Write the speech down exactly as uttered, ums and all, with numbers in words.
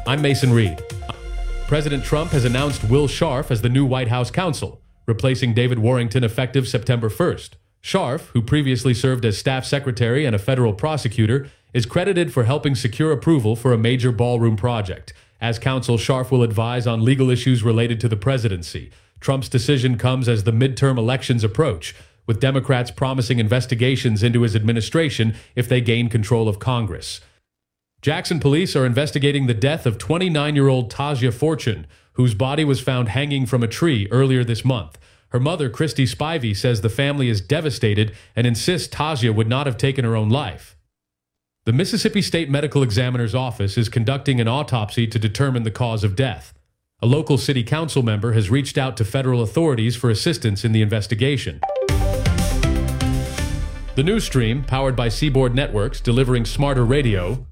I'm Mason Reed. President Trump has announced Will Scharf as the new White House counsel, replacing David Warrington effective September first. Scharf, who previously served as staff secretary and a federal prosecutor, is credited for helping secure approval for a major ballroom project. As counsel, Scharf will advise on legal issues related to the presidency. Trump's decision comes as the midterm elections approach, with Democrats promising investigations into his administration if they gain control of Congress. Jackson police are investigating the death of twenty-nine-year-old Tasia Fortune, whose body was found hanging from a tree earlier this month. Her mother, Christy Spivey, says the family is devastated and insists Tasia would not have taken her own life. The Mississippi State Medical Examiner's Office is conducting an autopsy to determine the cause of death. A local city council member has reached out to federal authorities for assistance in the investigation. The news stream, powered by Seaboard Networks, delivering smarter radio,